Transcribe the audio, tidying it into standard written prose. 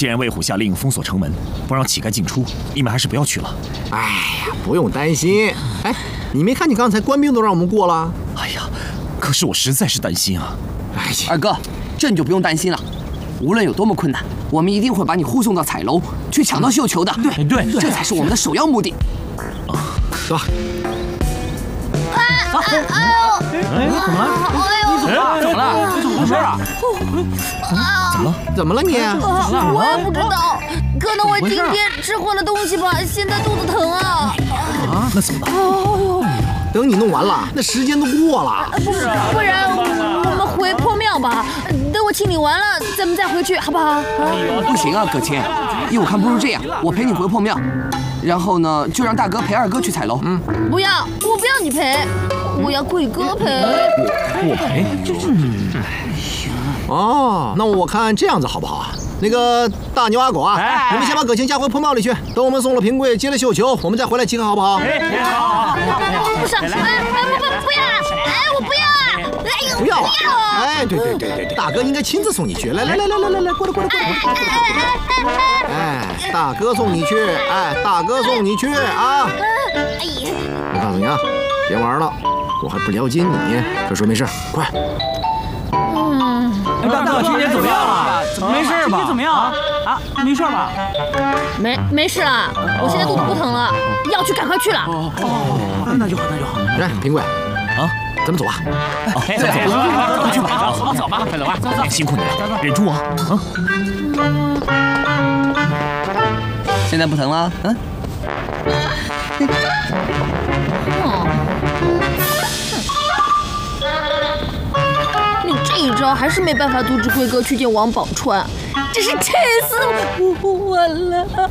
既然魏虎下令封锁城门，不让乞丐进出，你们还是不要去了。 哎呀，不用担心。哎，你没看你刚才官兵都让我们过了？ 哎呀，可是我实在是担心啊。 哎呀， 二哥，这你就不用担心了。无论有多么困难，我们一定会把你护送到彩楼，去抢到绣球的。 对， 这才是我们的首要目的。 走吧。 怎么了？怎么了？怎么回事啊？ 怎么了你？ 我也不知道，可能我今天吃坏了东西吧，现在肚子疼啊。 那怎么办？ 等你弄完了，那时间都过了。 不然我们回破庙吧，等我清理完了，咱们再回去，好不好？ 不行啊，葛青，依我看不如这样，我陪你回破庙，然后呢，就让大哥陪二哥去彩楼。 不要，我不要你陪，我要贵哥陪。 我陪。 哦，那我看这样子好不好？那个大牛阿狗啊，你们先把葛青押回破庙里去，等我们送了平贵，接了绣球，我们再回来集合，好不好？ 不是，不要啊！哎，我不要啊！哎呦， 不要啊！ 不要啊！ 哎，对，大哥应该亲自送你去。来，过来。哎，大哥送你去，大哥送你去啊！ 哎呀， 我告诉你啊，别玩了，我还不了解你。快说没事，快。 大哥今天怎么样了？没事吧？怎么样啊？没事吧？ 没事了，我现在肚子不疼了，要去赶快去了。 那就好。 来，平贵啊，咱们走吧。 走吧，快走吧，辛苦你了，忍住啊！ 现在不疼了？ 你这一招还是没办法阻止贵哥去见王宝钏，真是气死我了！